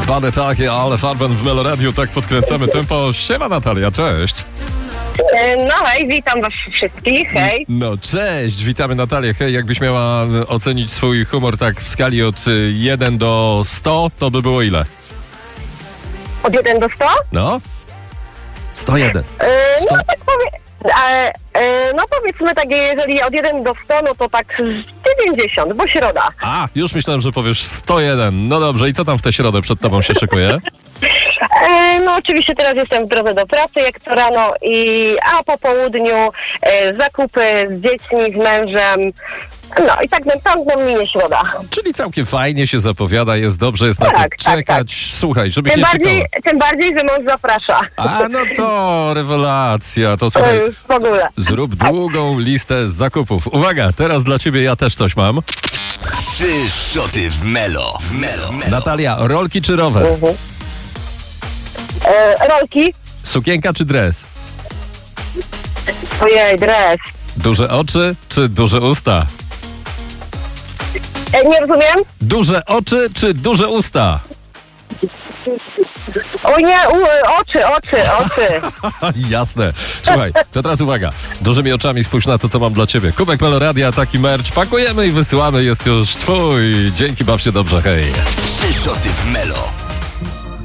Bade takie, ale farben w Meloradiu, tak podkręcamy tempo. Siema Natalia, cześć. No hej, witam was wszystkich, hej. No cześć, witamy Natalię. Hej, jakbyś miała ocenić swój humor tak w skali od 1 do 100, to by było ile? Od 1 do 100? No? 101. No tak no powiedzmy tak, jeżeli od 1 do 100, no to tak 90, bo środa. A, już myślałem, że powiesz 101. No dobrze, i co tam w tę środę przed tobą się szykuje? No oczywiście teraz jestem w drodze do pracy, jak to rano, a po południu zakupy z dziećmi, z mężem. No i tak nam minie środa. Czyli całkiem fajnie się zapowiada, jest dobrze, jest na co czekać. Tak. Słuchaj, żeby się Tym bardziej, że mąż zaprasza. A no to rewelacja. To słuchaj, w ogóle. Zrób długą listę zakupów. Uwaga, teraz dla ciebie ja też coś mam. 3 szoty w Melo. Natalia, rolki czy rower? Rolki. Sukienka czy dres? Ojej, dres. Duże oczy czy duże usta? Nie rozumiem? Duże oczy czy duże usta? O nie, oczy. Jasne. Słuchaj, to teraz uwaga. Dużymi oczami spójrz na to, co mam dla ciebie. Kubek Meloradia, taki merch. Pakujemy i wysyłamy. Jest już twój. Dzięki, baw się dobrze, hej. 3 szoty w Melo.